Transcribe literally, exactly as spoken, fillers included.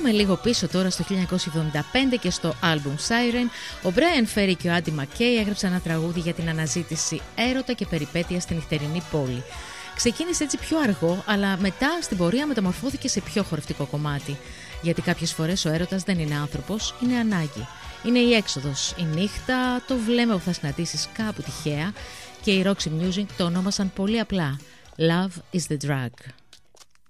Πάμε λίγο πίσω τώρα στο χίλια εννιακόσια εβδομήντα πέντε και στο άλμπουμ Siren. Ο Brian Ferry και ο Andy McKay έγραψαν ένα τραγούδι για την αναζήτηση έρωτα και περιπέτεια στην νυχτερινή πόλη. Ξεκίνησε έτσι πιο αργό, αλλά μετά στην πορεία μεταμορφώθηκε σε πιο χορευτικό κομμάτι. Γιατί κάποιες φορές ο έρωτας δεν είναι άνθρωπος, είναι ανάγκη. Είναι η έξοδος, η νύχτα, το βλέμμα που θα συναντήσεις κάπου τυχαία, και οι Roxy Music το ονόμασαν πολύ απλά Love is the drug.